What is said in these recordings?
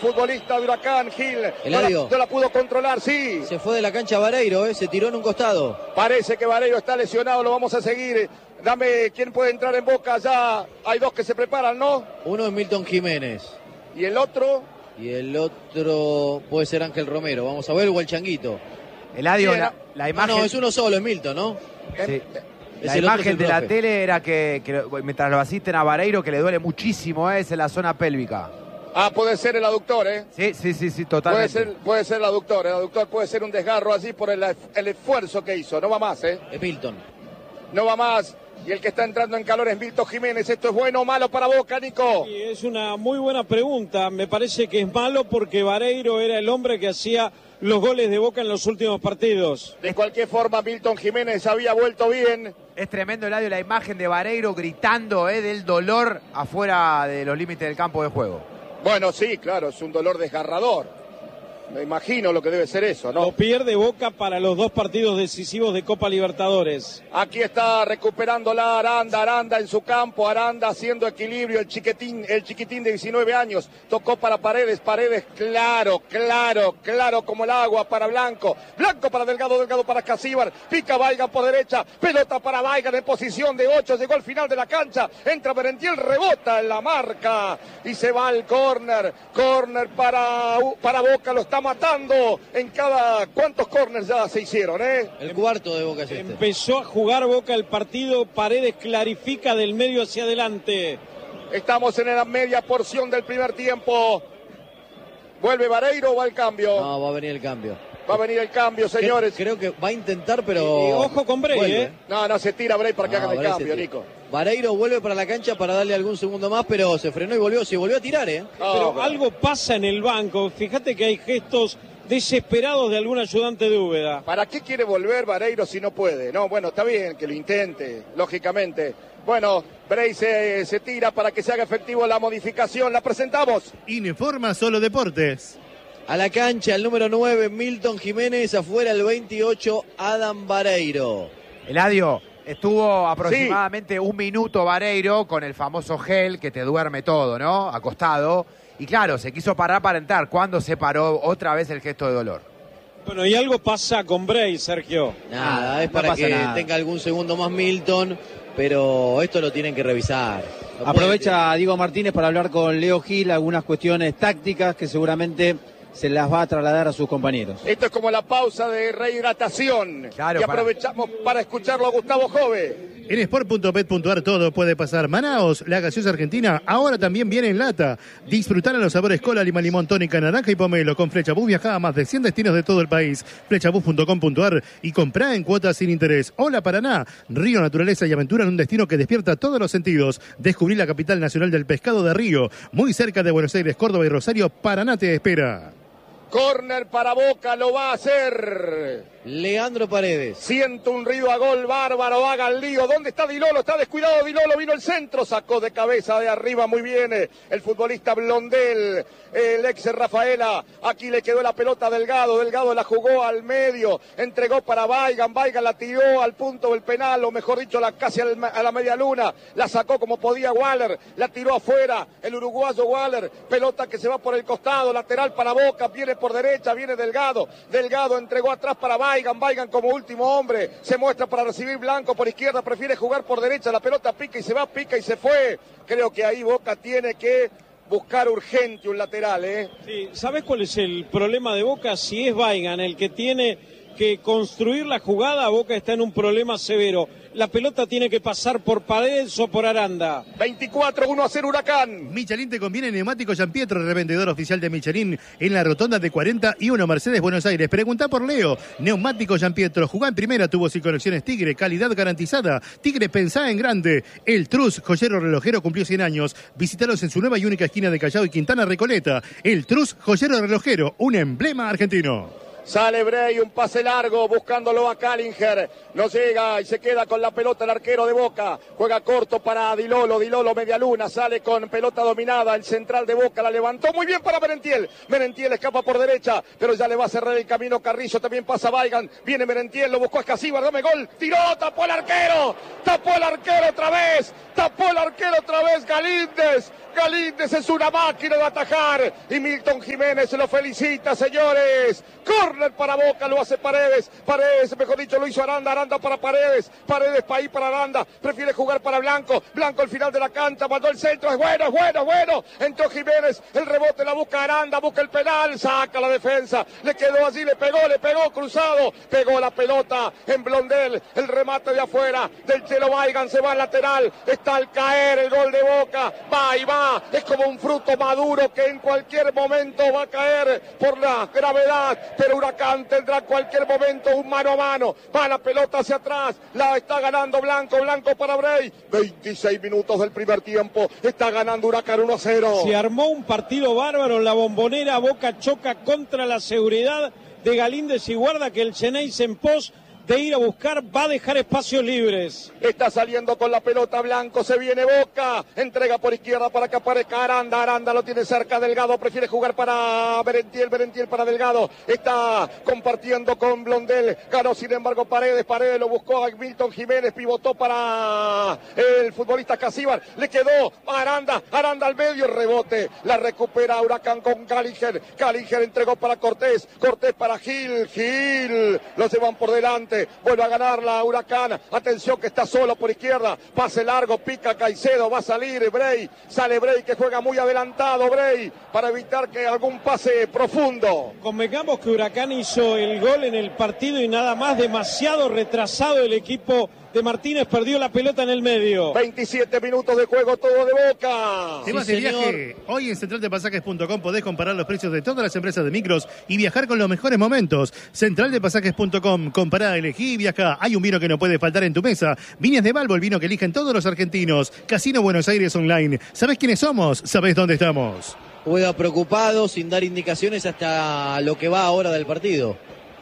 futbolista de Huracán, Gil. No la pudo controlar, sí. Se fue de la cancha Vareiro, se tiró en un costado. Parece que Vareiro está lesionado, lo vamos a seguir. Dame quién puede entrar en Boca, ya hay dos que se preparan, ¿no? Uno es Milton Jiménez. ¿Y el otro? Y el otro puede ser Ángel Romero. Vamos a ver, o el Changuito. Eladio, la imagen... No, es uno solo, es Milton, ¿no? Sí. La imagen de la tele era que mientras lo asisten a Vareiro, que le duele muchísimo, es en la zona pélvica. Ah, puede ser el aductor, ¿eh? Sí, totalmente. Puede ser el aductor puede ser un desgarro así por el esfuerzo que hizo. No va más, ¿eh? Es Milton. No va más. Y el que está entrando en calor es Milton Jiménez. ¿Esto es bueno o malo para Boca, Nico? Sí, es una muy buena pregunta. Me parece que es malo porque Vareiro era el hombre que hacía los goles de Boca en los últimos partidos. De cualquier forma, Milton Jiménez había vuelto bien. Es tremendo, Eladio, la imagen de Vareiro gritando del dolor afuera de los límites del campo de juego. Bueno, sí, claro, es un dolor desgarrador. Me imagino lo que debe ser eso, ¿no? Lo pierde Boca para los dos partidos decisivos de Copa Libertadores. Aquí está recuperándola Aranda en su campo, Aranda haciendo equilibrio, el chiquitín de 19 años, tocó para Paredes, claro, como el agua para Blanco para Delgado para Casíbar, pica Weigand por derecha, pelota para Weigand en posición de 8, llegó al final de la cancha, entra Merentiel, rebota en la marca y se va al córner para Boca, lo está matando en cada... ¿Cuántos córners ya se hicieron, El cuarto de Boca. Empezó a jugar Boca el partido, Paredes clarifica del medio hacia adelante. Estamos en la media porción del primer tiempo. ¿Vuelve Vareiro o va el cambio? No, va a venir el cambio. Va a venir el cambio, señores. Creo que va a intentar, pero... ojo con Brey, No, se tira Brey para que hagan el cambio, Nico. Vareiro vuelve para la cancha para darle algún segundo más, pero se frenó y volvió a tirar, Pero algo pasa en el banco. Fíjate que hay gestos desesperados de algún ayudante de Úbeda. ¿Para qué quiere volver Vareiro si no puede? No, bueno, está bien que lo intente, lógicamente. Bueno, Brey se tira para que se haga efectivo la modificación. La presentamos. Informa Solo Deportes. A la cancha, el número 9, Milton Jiménez. Afuera, el 28, Adam Vareiro. Eladio, estuvo aproximadamente un minuto Vareiro con el famoso gel que te duerme todo, ¿no? Acostado. Y claro, se quiso parar para entrar. ¿Cuándo se paró otra vez el gesto de dolor? Bueno, y algo pasa con Brey, Sergio. Nada, es para que tenga algún segundo más Milton, pero esto lo tienen que revisar. Aprovecha Diego Martínez para hablar con Leo Gil, algunas cuestiones tácticas que seguramente se las va a trasladar a sus compañeros. Esto es como la pausa de rehidratación. Claro, y aprovechamos para escucharlo a Gustavo Jove. En sport.bet.ar todo puede pasar. Manaos, la gaseosa argentina, ahora también viene en lata. Disfrutar en los sabores cola, lima, limón, tónica, naranja y pomelo. Con Flechabús viaja a más de 100 destinos de todo el país. Flechabús.com.ar y comprá en cuotas sin interés. Hola Paraná, río, naturaleza y aventura en un destino que despierta todos los sentidos. Descubrí la capital nacional del pescado de Río, muy cerca de Buenos Aires, Córdoba y Rosario. Paraná te espera. Córner para Boca, lo va a hacer Leandro Paredes. Siento un río a gol bárbaro, haga el lío. ¿Dónde está Dilolo? Está descuidado Dilolo, vino el centro, sacó de cabeza de arriba muy bien el futbolista Blondel, el ex Rafaela. Aquí le quedó la pelota a Delgado, Delgado la jugó al medio, entregó para Weigand, Weigand la tiró al punto del penal, o mejor dicho, casi a la media luna, la sacó como podía Waller, la tiró afuera, el uruguayo Waller, pelota que se va por el costado, lateral para Boca, viene por derecha, viene Delgado, Delgado entregó atrás para Weigand como último hombre, se muestra para recibir Blanco por izquierda, prefiere jugar por derecha, la pelota pica y se va, pica y se fue. Creo que ahí Boca tiene que buscar urgente un lateral, Sí, ¿sabes cuál es el problema de Boca? Si es Weigand el que tiene que construir la jugada, Boca está en un problema severo. La pelota tiene que pasar por Paredes o por Aranda. 24-1-0 Huracán. Michelin te conviene neumático Gianpietro, revendedor oficial de Michelin en la rotonda de 41 Mercedes, Buenos Aires. Preguntá por Leo. Neumático Gianpietro. Jugá en primera, tubos y conexiones Tigre. Calidad garantizada. Tigre, pensá en grande. El Trus, joyero relojero, cumplió 100 años. Visítalos en su nueva y única esquina de Callao y Quintana Recoleta. El Trus, joyero relojero, un emblema argentino. Sale Bray, un pase largo, buscándolo a Kallinger. No llega y se queda con la pelota el arquero de Boca. Juega corto para Dilolo, media luna, sale con pelota dominada. El central de Boca la levantó muy bien para Merentiel. Merentiel escapa por derecha, pero ya le va a cerrar el camino Carrillo. También pasa Weigand. Viene Merentiel, lo buscó a Escasíbar, dame gol. Tiró, tapó el arquero. Tapó el arquero otra vez. Galíndez es una máquina de atajar. Y Milton Jiménez lo felicita, señores. Córner para Boca, lo hace Paredes, mejor dicho, lo hizo Aranda para Paredes para ahí para Aranda, prefiere jugar para Blanco al final de la cancha, mandó el centro, es bueno, entró Jiménez, el rebote la busca Aranda, busca el penal, saca la defensa, le quedó allí, le pegó cruzado, pegó la pelota en Blondel, el remate de afuera, del Chelo Weigand, se va al lateral, está al caer el gol de Boca, va, es como un fruto maduro que en cualquier momento va a caer por la gravedad, pero Huracán tendrá en cualquier momento un mano a mano, va la pelota hacia atrás, la está ganando Blanco para Bray, 26 minutos del primer tiempo, está ganando Huracán 1-0. Se armó un partido bárbaro en la Bombonera, Boca choca contra la seguridad de Galíndez y guarda que el Xeneize en pos de ir a buscar va a dejar espacios libres. Está saliendo con la pelota Blanco, se viene Boca, entrega por izquierda para que aparezca Aranda lo tiene cerca, Delgado prefiere jugar para Merentiel para Delgado, está compartiendo con Blondel, ganó sin embargo Paredes lo buscó a Milton Jiménez, pivotó para el futbolista Escasíbar, le quedó a Aranda al medio, rebote, la recupera Huracán con Kallinger entregó para Cortés para Gil, lo llevan por delante. Vuelve a ganar la Huracán. Atención que está solo por izquierda. Pase largo, pica Caicedo. Va a salir Bray. Sale Bray que juega muy adelantado. Bray para evitar que algún pase profundo. Convengamos que Huracán hizo el gol en el partido y nada más, demasiado retrasado el equipo de Martínez, perdió la pelota en el medio. 27 minutos de juego, todo de Boca. Temas de viaje. Hoy en centraldepasajes.com podés comparar los precios de todas las empresas de micros y viajar con los mejores momentos. Centraldepasajes.com, compará, elegí y viajá. Hay un vino que no puede faltar en tu mesa. Viñas de Balbo, el vino que eligen todos los argentinos. Casino Buenos Aires Online. ¿Sabés quiénes somos? ¿Sabés dónde estamos? Juega preocupado, sin dar indicaciones hasta lo que va ahora del partido.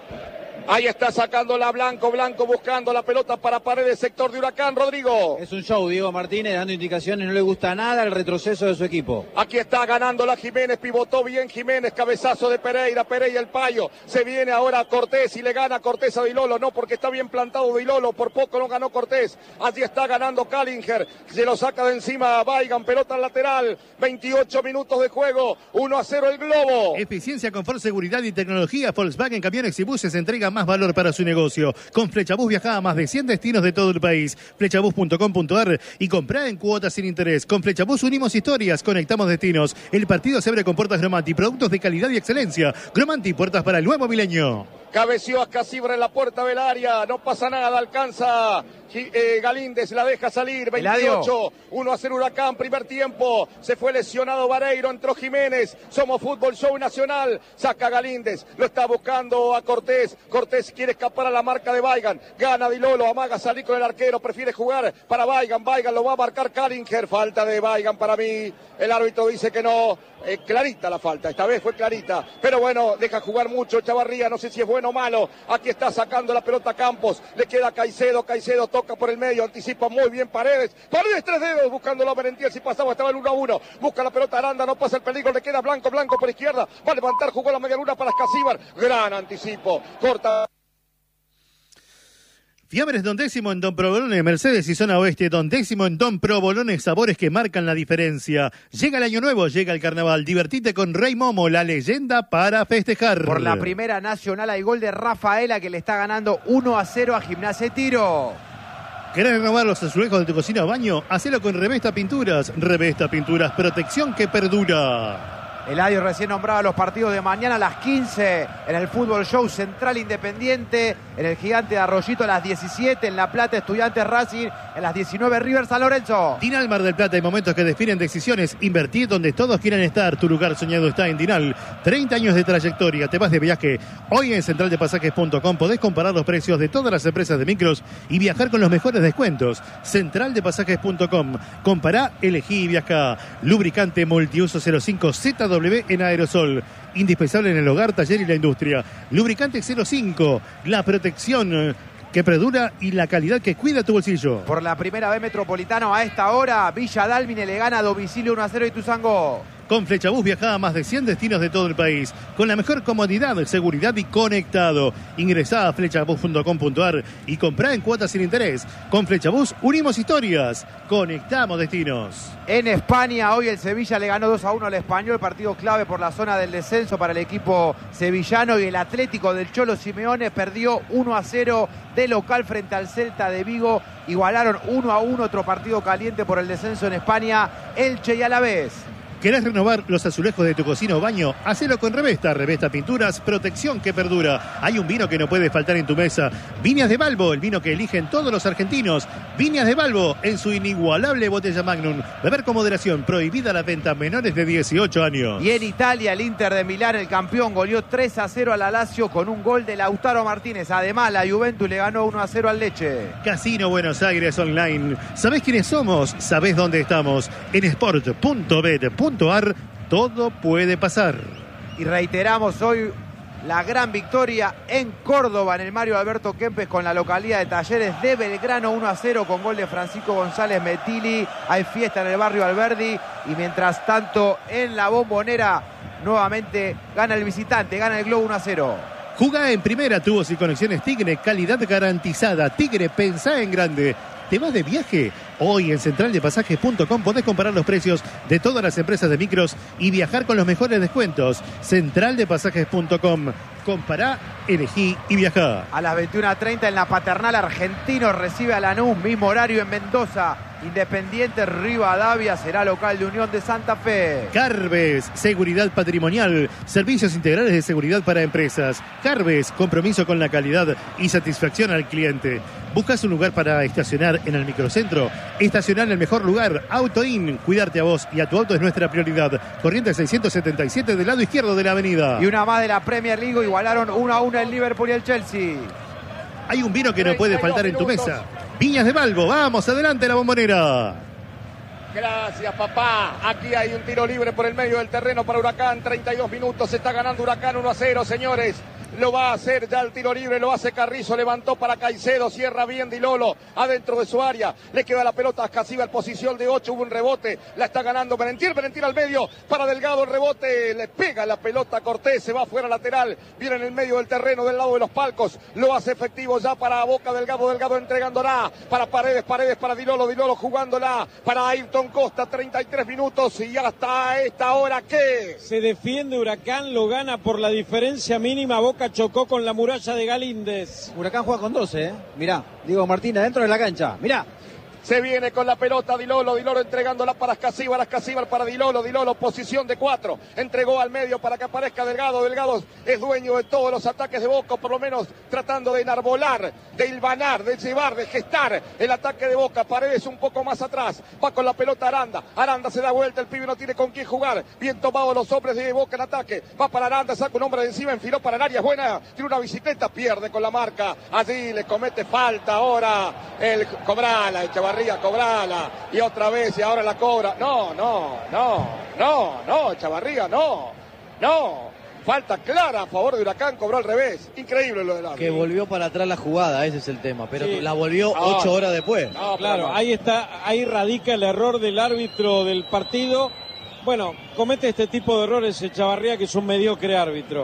Ahí está sacándola Blanco buscando la pelota para Paredes, sector de Huracán, Rodrigo. Es un show, Diego Martínez, dando indicaciones, no le gusta nada el retroceso de su equipo. Aquí está ganándola Jiménez, pivotó bien Jiménez, cabezazo de Pereira el Payo. Se viene ahora Cortés y le gana Cortés a Dilolo, no porque está bien plantado Dilolo, por poco no ganó Cortés. Allí está ganando Kallinger, se lo saca de encima Weigand, pelota al lateral, 28 minutos de juego, 1-0 el Globo. Eficiencia, confort, seguridad y tecnología. Volkswagen Camiones y Buses entrega más valor para su negocio. Con Flechabús viaja a más de 100 destinos de todo el país. Flechabús.com.ar y comprá en cuotas sin interés. Con Flechabús unimos historias, conectamos destinos. El partido se abre con puertas Gromanti, productos de calidad y excelencia. Gromanti, puertas para el nuevo milenio. Cabeció a Escasíbar en la puerta del área, no pasa nada, alcanza Galíndez, la deja salir, 28, 1-0 Huracán, primer tiempo, se fue lesionado Vareiro, entró Jiménez, somos Fútbol Show Nacional, saca Galíndez, lo está buscando a Cortés quiere escapar a la marca de Weigand, gana Dilolo, amaga salir con el arquero, prefiere jugar para Weigand lo va a marcar Kallinger, falta de Weigand para mí, el árbitro dice que no, clarita la falta, esta vez fue clarita, pero bueno, deja jugar mucho Chavarría, no sé si es bueno o malo, aquí está sacando la pelota Campos, le queda Caicedo toca por el medio, anticipa muy bien Paredes, tres dedos buscándolo a Merentiel, si pasaba estaba el 1-1, busca la pelota Aranda, no pasa el peligro, le queda Blanco por izquierda, va a levantar, jugó la media luna para Escasíbar, gran anticipo, corta. Fiambres Don Décimo en Don Provolone, Mercedes y Zona Oeste. Don Décimo en Don Provolone, sabores que marcan la diferencia. Llega el año nuevo, llega el carnaval. Divertite con Rey Momo, la leyenda para festejar. Por la primera nacional hay gol de Rafaela que le está ganando 1-0 a Gimnasia y Tiro. ¿Querés renovar los azulejos de tu cocina o baño? Hacelo con Revesta Pinturas. Revesta Pinturas, protección que perdura. Eladio recién nombraba los partidos de mañana a las 15 en el Fútbol Show Central Independiente, en el Gigante de Arroyito a las 17, en La Plata Estudiantes Racing, en las 19 River San Lorenzo. Dinal Mar del Plata, hay momentos que definen decisiones. Invertir donde todos quieren estar. Tu lugar soñado está en Dinal. 30 años de trayectoria, te vas de viaje. Hoy en centraldepasajes.com podés comparar los precios de todas las empresas de micros y viajar con los mejores descuentos. Centraldepasajes.com. Compará, elegí y viaja. Lubricante multiuso 05 ZW W en aerosol. Indispensable en el hogar, taller y la industria. Lubricante 05, la protección que perdura y la calidad que cuida tu bolsillo. Por la primera vez Metropolitano a esta hora, Villa Dálmine le gana a domicilio 1-0 a Ituzaingó. Con Flechabús viaja a más de 100 destinos de todo el país, con la mejor comodidad, seguridad y conectado. Ingresá a flechabús.com.ar y comprá en cuotas sin interés. Con Flechabús unimos historias, conectamos destinos. En España, hoy el Sevilla le ganó 2-1 al Español, partido clave por la zona del descenso para el equipo sevillano, y el Atlético del Cholo Simeone perdió 1-0 de local frente al Celta de Vigo. Igualaron 1-1, otro partido caliente por el descenso en España, Elche y Alavés. ¿Querés renovar los azulejos de tu cocina o baño? Hacelo con Revesta. Revesta Pinturas, protección que perdura. Hay un vino que no puede faltar en tu mesa. Viñas de Balbo, el vino que eligen todos los argentinos. Viñas de Balbo, en su inigualable botella Magnum. Beber con moderación, prohibida la venta a menores de 18 años. Y en Italia, el Inter de Milán, el campeón, goleó 3-0 al Lazio con un gol de Lautaro Martínez. Además, la Juventus le ganó 1-0 al Lecce. Casino Buenos Aires Online. ¿Sabés quiénes somos? ¿Sabés dónde estamos? En sport.bet.ar todo puede pasar. Y reiteramos hoy la gran victoria en Córdoba en el Mario Alberto Kempes con la localidad de Talleres de Belgrano 1-0 con gol de Francisco González Metilli. Hay fiesta en el barrio Alberdi y mientras tanto en la Bombonera nuevamente gana el visitante, gana el Globo 1-0. Jugá en primera, tubos y conexiones Tigre, calidad garantizada. Tigre, pensá en grande. ¿Te vas de viaje? Hoy en centraldepasajes.com podés comparar los precios de todas las empresas de micros y viajar con los mejores descuentos. Centraldepasajes.com. Compará, elegí y viajá. A las 21:30 en la Paternal, Argentinos recibe a Lanús, mismo horario en Mendoza. Independiente Rivadavia será local de Unión de Santa Fe. Carves, seguridad patrimonial, servicios integrales de seguridad para empresas. Carves, compromiso con la calidad y satisfacción al cliente. ¿Buscas un lugar para estacionar en el microcentro? Estacionar en el mejor lugar, AutoIn. Cuidarte a vos y a tu auto es nuestra prioridad. Corrientes 677 del lado izquierdo de la avenida. Y una más de la Premier League, igualaron 1-1 el Liverpool y el Chelsea. Hay un vino que no puede faltar en tu mesa. Viñas de Balbo, vamos, adelante la Bombonera. Gracias, papá. Aquí hay un tiro libre por el medio del terreno para Huracán. 32 minutos, se está ganando Huracán 1-0, señores. Lo va a hacer ya el tiro libre, lo hace Carrizo, levantó para Caicedo, cierra bien Di Lolo, adentro de su área, le queda la pelota a Escasiba en posición de 8, hubo un rebote, la está ganando Merentiel al medio, para Delgado el rebote, le pega la pelota a Cortés, se va fuera lateral, viene en el medio del terreno del lado de los palcos, lo hace efectivo ya para Boca, Delgado entregándola, para Paredes para Di Lolo jugándola, para Ayrton Costa, 33 minutos y hasta esta hora, ¿qué? Se defiende Huracán, lo gana por la diferencia mínima, Boca chocó con la muralla de Galíndez. Huracán juega con 12, Mirá, Diego Martínez dentro de la cancha, mirá. Se viene con la pelota Di Lolo entregándola para Escasíbar para Di Lolo, posición de 4, entregó al medio para que aparezca Delgado es dueño de todos los ataques de Boca, por lo menos tratando de enarbolar, de hilvanar, de llevar, de gestar el ataque de Boca. Paredes un poco más atrás, va con la pelota Aranda se da vuelta, el pibe no tiene con quién jugar, bien tomado los hombres de Boca en ataque, va para Aranda, saca un hombre de encima, enfiló para el área, es buena, tiene una bicicleta, pierde con la marca, allí le comete falta ahora el Cobrala, cobrala, y otra vez, y ahora la cobra. No, Chavarría, no. Falta clara a favor de Huracán, cobró al revés. Increíble lo del árbitro. Que volvió para atrás la jugada, ese es el tema, pero sí, la volvió 8 horas después. No, claro, ahí radica el error del árbitro del partido. Bueno, comete este tipo de errores Chavarría, que es un mediocre árbitro.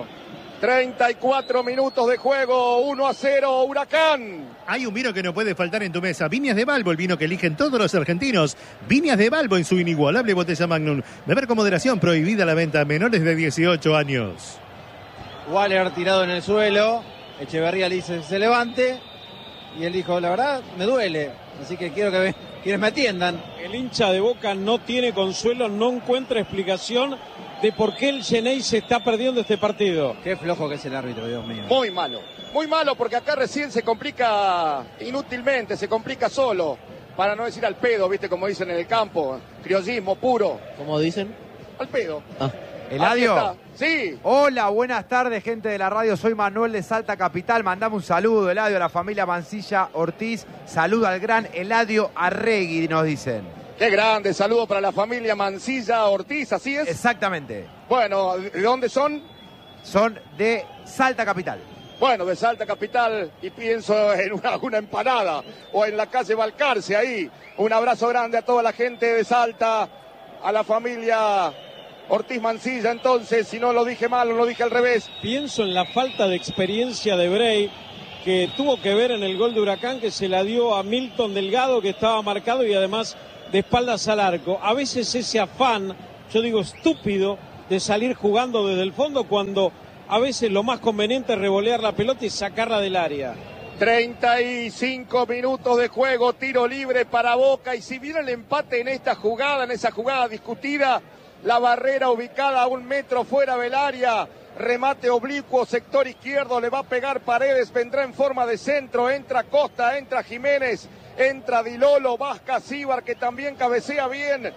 34 minutos de juego, 1-0 Huracán. Hay un vino que no puede faltar en tu mesa. Viñas de Balbo, el vino que eligen todos los argentinos. Viñas de Balbo en su inigualable botella Magnum. Beber con moderación, prohibida la venta a menores de 18 años. Waller tirado en el suelo. Echeverría le dice se levante. Y él dijo, la verdad, me duele. Así que quiero que quienes me atiendan. El hincha de Boca no tiene consuelo, no encuentra explicación de por qué el Xenei se está perdiendo este partido. Qué flojo que es el árbitro, Dios mío. Muy malo, porque acá recién se complica inútilmente, se complica solo, para no decir al pedo, viste como dicen en el campo, criollismo puro. ¿Cómo dicen? Al pedo. Eladio. Sí. Hola, buenas tardes, gente de la radio. Soy Manuel de Salta Capital. Mandame un saludo, Eladio, a la familia Mancilla Ortiz. Saludo al gran Eladio Arregui, nos dicen. Qué grande, saludo para la familia Mancilla Ortiz, ¿así es? Exactamente. Bueno, ¿de dónde son? Son de Salta Capital. Bueno, de Salta Capital, y pienso en una empanada o en la calle Balcarce ahí. Un abrazo grande a toda la gente de Salta, a la familia Ortiz Mancilla. Entonces, si no lo dije mal o lo dije al revés. Pienso en la falta de experiencia de Bray, que tuvo que ver en el gol de Huracán, que se la dio a Milton Delgado, que estaba marcado y además de espaldas al arco. A veces ese afán, yo digo estúpido, de salir jugando desde el fondo, cuando a veces lo más conveniente es revolear la pelota y sacarla del área. 35 minutos de juego, tiro libre para Boca, y si viene el empate en esta jugada, en esa jugada discutida, la barrera ubicada a 1 metro fuera del área, remate oblicuo, sector izquierdo, le va a pegar Paredes, vendrá en forma de centro, entra Costa, entra Jiménez, entra Di Lolo, Vasca Cibar, que también cabecea bien.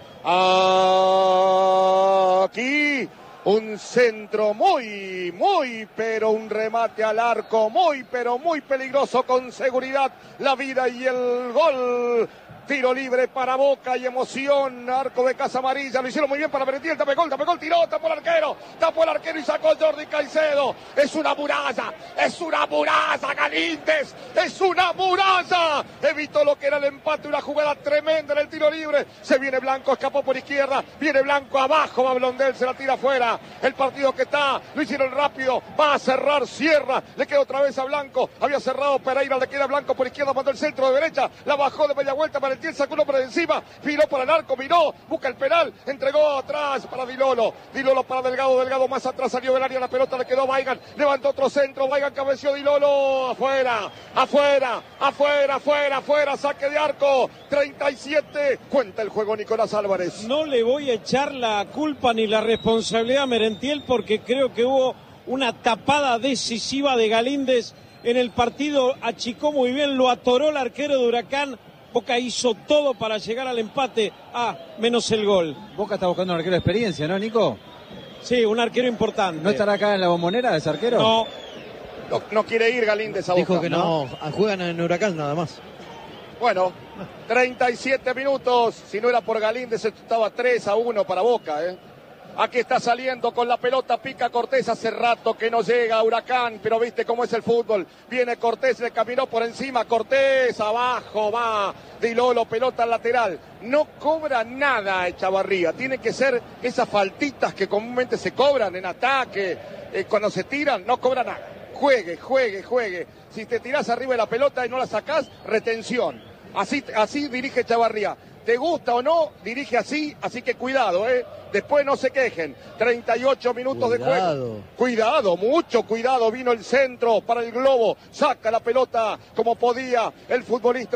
Aquí un centro pero un remate al arco, pero muy peligroso, con seguridad la vida y el gol. Tiro libre para Boca y emoción, arco de Casa Amarilla, lo hicieron muy bien para Merentiel, tapó el tiró, tapó el arquero y sacó Jordi Caicedo. Es una muralla, Galíndez, es una muralla. Evitó lo que era el empate, una jugada tremenda en el tiro libre. Se viene Blanco, escapó por izquierda, viene Blanco abajo, va Blondel, se la tira afuera. El partido que está, lo hicieron rápido, va a cerrar, cierra, le queda otra vez a Blanco, había cerrado Pereira, le queda Blanco por izquierda, mandó el centro de derecha, la bajó de media vuelta para Merentiel, sacó uno por encima, viró para el arco, busca el penal, entregó atrás para Di Lolo para Delgado más atrás, salió del área, la pelota le quedó Weigand, levantó otro centro, Weigand cabeció, Di Lolo, afuera, saque de arco, 37, cuenta el juego Nicolás Álvarez. No le voy a echar la culpa ni la responsabilidad a Merentiel, porque creo que hubo una tapada decisiva de Galíndez en el partido, achicó muy bien, lo atoró el arquero de Huracán. Boca hizo todo para llegar al empate, menos el gol. Boca está buscando un arquero de experiencia, ¿no, Nico? Sí, un arquero importante. ¿No estará acá en la Bombonera ese arquero? No quiere ir Galíndez a Boca. Dijo que no, juegan en Huracán nada más. Bueno, 37 minutos, si no era por Galíndez estaba 3-1 para Boca, Aquí está saliendo con la pelota, pica Cortés, hace rato que no llega a Huracán, pero viste cómo es el fútbol. Viene Cortés, le caminó por encima, Cortés, abajo va Di Lolo, pelota al lateral. No cobra nada Echavarría, tiene que ser esas faltitas que comúnmente se cobran en ataque, cuando se tiran, no cobra nada. Juegue. Si te tirás arriba de la pelota y no la sacás, retención. Así dirige Echavarría. ¿Te gusta o no? Dirige así que cuidado, Después no se quejen. 38 minutos de juego. Cuidado, mucho cuidado. Vino el centro para el globo. Saca la pelota como podía el futbolista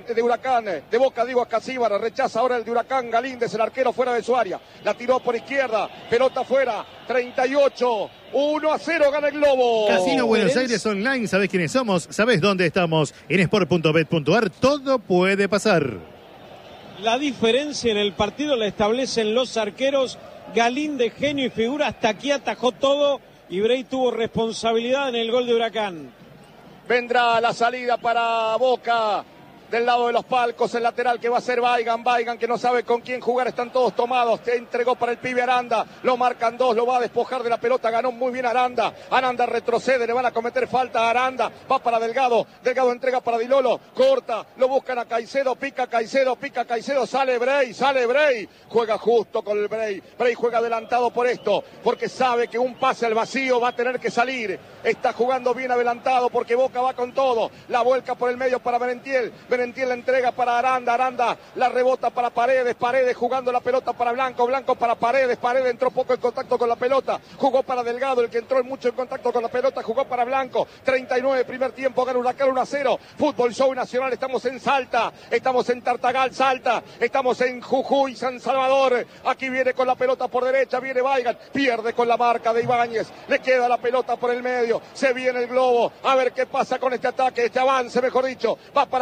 de Boca, digo, a Casíbar. Rechaza ahora el de Huracán. Galíndez, el arquero, fuera de su área. La tiró por izquierda. Pelota fuera. 38. 1-0 gana el globo. Casino Buenos Aires Online. ¿Sabés quiénes somos? ¿Sabés dónde estamos? En sport.bet.ar. Todo puede pasar. La diferencia en el partido la establecen los arqueros. Galíndez, genio y figura, hasta aquí atajó todo y Bray tuvo responsabilidad en el gol de Huracán. Vendrá la salida para Boca. Del lado de los palcos, el lateral que va a ser Weigand, que no sabe con quién jugar, están todos tomados, te entregó para el pibe Aranda, lo marcan dos, lo va a despojar de la pelota, ganó muy bien Aranda retrocede, le van a cometer falta a Aranda, va para Delgado entrega para Di Lolo, corta, lo buscan a Caicedo, pica Caicedo, sale Bray, juega justo con el Bray juega adelantado por esto, porque sabe que un pase al vacío va a tener que salir, está jugando bien adelantado porque Boca va con todo, la vuelca por el medio para Merentiel la entrega para Aranda, la rebota para Paredes, jugando la pelota para Blanco para Paredes, entró poco en contacto con la pelota, jugó para Delgado, el que entró mucho en contacto con la pelota, jugó para Blanco, 39 primer tiempo, gana Huracán 1-0, Fútbol Show Nacional, estamos en Salta, estamos en Tartagal, Salta, estamos en Jujuy, San Salvador, aquí viene con la pelota por derecha, viene Weigand, pierde con la marca de Ibáñez, le queda la pelota por el medio, se viene el globo, a ver qué pasa con este ataque, este avance, mejor dicho, va para Blondel,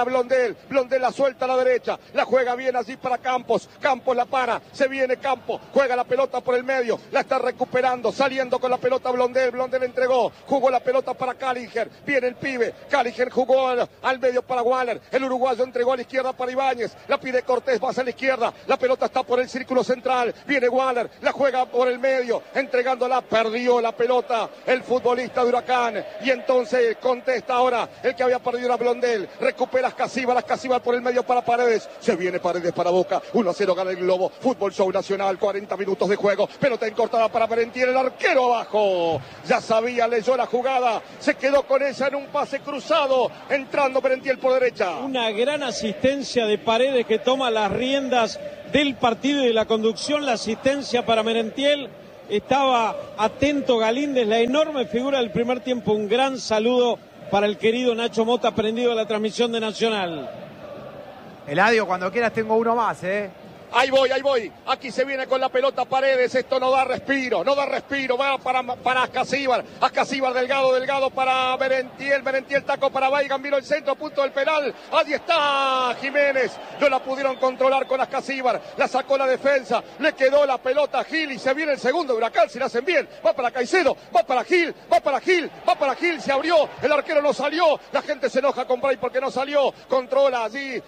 Blondel la suelta a la derecha, la juega bien allí para Campos la para, se viene Campos, juega la pelota por el medio, la está recuperando, saliendo con la pelota Blondel entregó, jugó la pelota para Callinger, viene el pibe, Callinger jugó al medio para Waller, el uruguayo entregó a la izquierda para Ibáñez, la pide Cortés, va hacia la izquierda, la pelota está por el círculo central, viene Waller, la juega por el medio, entregándola, perdió la pelota el futbolista de Huracán, y entonces contesta ahora el que había perdido era Blondel, recupera Ascasíbar por el medio para Paredes, se viene Paredes para Boca, 1-0 gana el Globo, Fútbol Show Nacional, 40 minutos de juego, pelota encortada para Merentiel, el arquero abajo, ya sabía, leyó la jugada, se quedó con ella en un pase cruzado, entrando Merentiel por derecha. Una gran asistencia de Paredes que toma las riendas del partido y de la conducción, la asistencia para Merentiel, estaba atento Galíndez, la enorme figura del primer tiempo, un gran saludo para el querido Nacho Mota, prendido a la transmisión de Nacional. Eladio, cuando quieras tengo uno más, Ahí voy, aquí se viene con la pelota Paredes, esto no da respiro, va para Ascasíbar, Delgado para Merentiel, taco para Weigand, vino el centro, punto del penal, allí está Jiménez, no la pudieron controlar con Ascasíbar, la sacó la defensa, le quedó la pelota a Gil y se viene el segundo de Huracán, si la hacen bien, va para Caicedo, va para Gil, se abrió, el arquero no salió, la gente se enoja con Bray porque no salió, controla allí,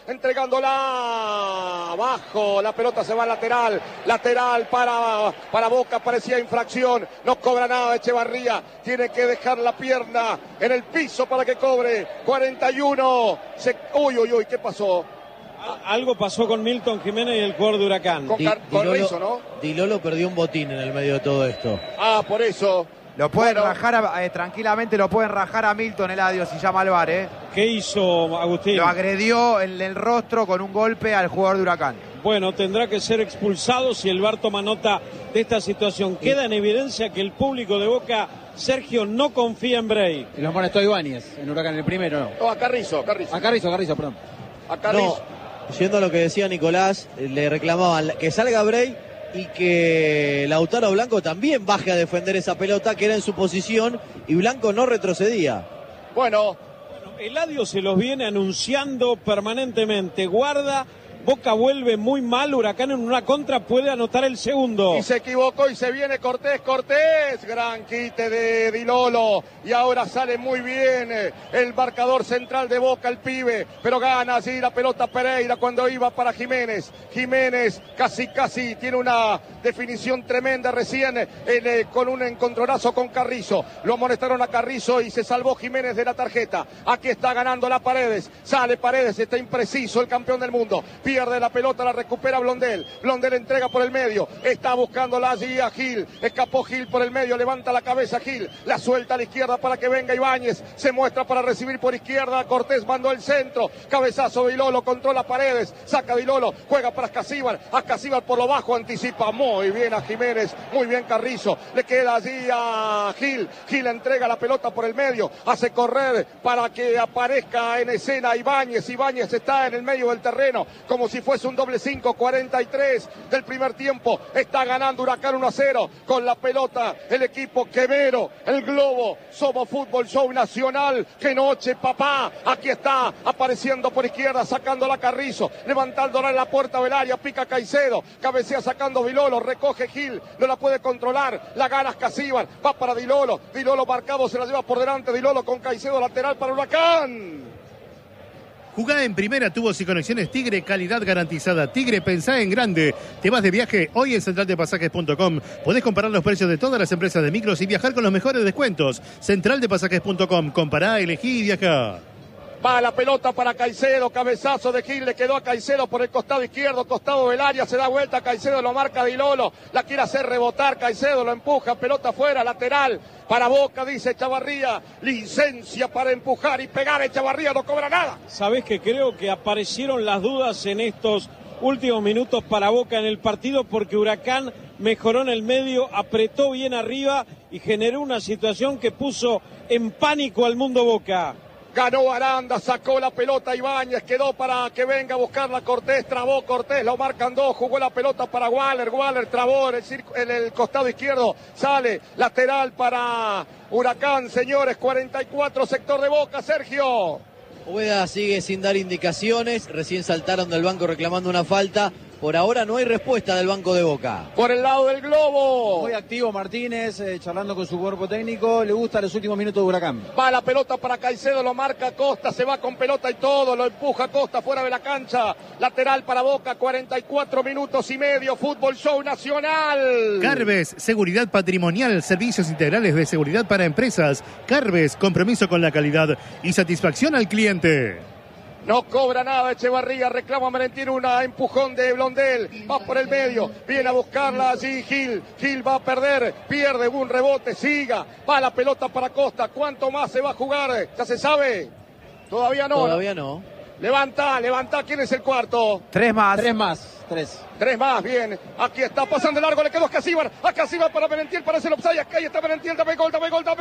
entregándola abajo, la pelota se va lateral para Boca, parecía infracción, no cobra nada Echevarría, tiene que dejar la pierna en el piso para que cobre, 41, uy, ¿qué pasó? Algo pasó con Milton Jiménez y el jugador de Huracán. Con Rizzo, ¿no? Di Lolo perdió un botín en el medio de todo esto. Por eso. Lo pueden rajar, tranquilamente lo pueden rajar a Milton, Eladio, si llama al VAR, ¿Qué hizo Agustín? Lo agredió en el rostro con un golpe al jugador de Huracán. Bueno, tendrá que ser expulsado si el VAR toma nota de esta situación. Queda en evidencia que el público de Boca, Sergio, no confía en Bray. Y lo amonestó Ibáñez en Huracán, el primero, ¿no? A Carrizo. A Carrizo, perdón. A Carrizo. No, yendo a lo que decía Nicolás, le reclamaban que salga Bray y que Lautaro Blanco también baje a defender esa pelota que era en su posición y Blanco no retrocedía. Bueno, Eladio se los viene anunciando permanentemente. Guarda, Boca vuelve muy mal, Huracán en una contra puede anotar el segundo. Y se equivocó y se viene Cortés, gran quite de Di Lolo. Y ahora sale muy bien el marcador central de Boca, el pibe. Pero gana allí la pelota Pereira cuando iba para Jiménez. Jiménez casi tiene una definición tremenda recién con un encontronazo con Carrizo. Lo amonestaron a Carrizo y se salvó Jiménez de la tarjeta. Aquí está ganando la Paredes. Sale Paredes, está impreciso el campeón del mundo. Pierde la pelota, la recupera Blondel entrega por el medio, está buscándola allí a Gil, escapó Gil por el medio, levanta la cabeza Gil, la suelta a la izquierda para que venga Ibáñez, se muestra para recibir por izquierda, Cortés mandó el centro, cabezazo de Di Lolo, controla Paredes, saca Di Lolo, juega para Ascasíbar por lo bajo, anticipa muy bien a Jiménez, muy bien Carrizo, le queda allí a Gil entrega la pelota por el medio, hace correr para que aparezca en escena Ibáñez está en el medio del terreno, como si fuese un doble 5, 43 del primer tiempo, está ganando Huracán 1-0 con la pelota el equipo Quemero, el Globo, somos Fútbol Show Nacional, qué noche papá, aquí está apareciendo por izquierda, sacándola Carrizo, levantándola en la puerta del área, pica Caicedo, cabecea sacando Di Lolo, recoge Gil, no la puede controlar, la gana Ascasíbar, va para Di Lolo marcado, se la lleva por delante Di Lolo con Caicedo lateral para Huracán. Jugá en Primera Tubos y Conexiones Tigre, calidad garantizada. Tigre, pensá en grande. Te vas de viaje hoy en centraldepasajes.com. Podés comparar los precios de todas las empresas de micros y viajar con los mejores descuentos. Centraldepasajes.com. Compará, elegí y viajá. Va la pelota para Caicedo, cabezazo de Gil, le quedó a Caicedo por el costado izquierdo, costado del área, se da vuelta, Caicedo lo marca Di Lolo, la quiere hacer rebotar, Caicedo lo empuja, pelota afuera, lateral, para Boca, dice Echavarría, licencia para empujar y pegar, Echavarría no cobra nada. Sabés que creo que aparecieron las dudas en estos últimos minutos para Boca en el partido porque Huracán mejoró en el medio, apretó bien arriba y generó una situación que puso en pánico al mundo Boca. Ganó Aranda, sacó la pelota Ibáñez, quedó para que venga a buscarla Cortés, trabó Cortés, lo marcan dos, jugó la pelota para Waller trabó en el costado izquierdo, sale lateral para Huracán, señores, 44 sector de Boca, Sergio. Ubeda sigue sin dar indicaciones. Recién saltaron del banco reclamando una falta. Por ahora no hay respuesta del banco de Boca. Por el lado del globo. Muy activo Martínez, charlando con su cuerpo técnico. Le gusta los últimos minutos de Huracán. Va la pelota para Caicedo, lo marca Costa, se va con pelota y todo, lo empuja Costa fuera de la cancha. Lateral para Boca, 44 minutos y medio, Fútbol Show Nacional. Carves, seguridad patrimonial, servicios integrales de seguridad para empresas. Carves, compromiso con la calidad y satisfacción al cliente. No cobra nada Echevarría, reclama Merentiel, una empujón de Blondel, va por el medio, viene a buscarla allí Gil va a perder, pierde un rebote, siga, va la pelota para Costa, ¿cuánto más se va a jugar? ¿Ya se sabe? Todavía no. Todavía no. Levanta, ¿quién es el cuarto? 3 más. 3 más. 3 más, bien. Aquí está, pasando el largo, le quedó a Casíbar para Merentiel, parece el offside, acá está Merentiel, dame gol.